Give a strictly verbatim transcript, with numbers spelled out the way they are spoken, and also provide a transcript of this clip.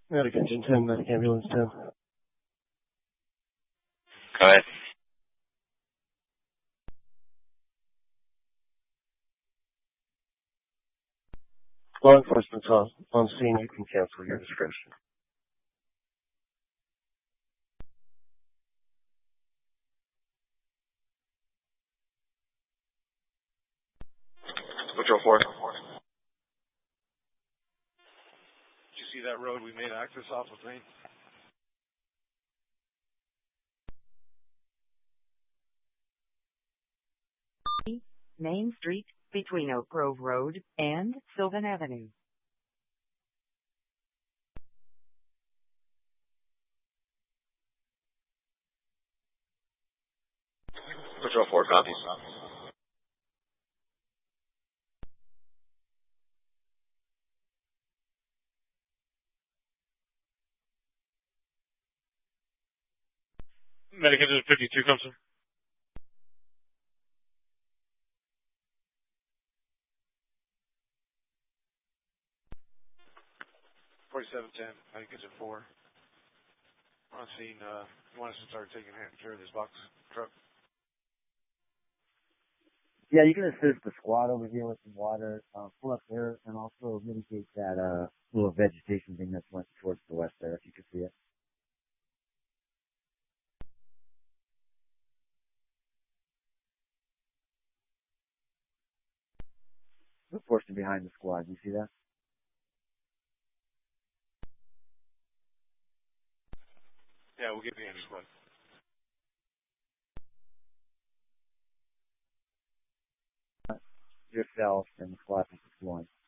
Medic engine ten, medic ambulance ten. Go ahead. Law enforcement's on, on scene. You can cancel your discretion. Patrol four. Did you see that road we made access off of Main? Main Street, between Oak Grove Road and Sylvan Avenue. Patrol four, copy. Medic engine fifty-two comes in. forty-seven ten, medic engine four. On scene, uh, you want us to start taking care of this box truck? Yeah, you can assist the squad over here with some water, uh, pull up there, and also mitigate that uh, little vegetation thing that's went towards the west there, if you can see it. The portion behind the squad, do you see that? Yeah, we'll get the answer, squad. Yourself and the squad is going.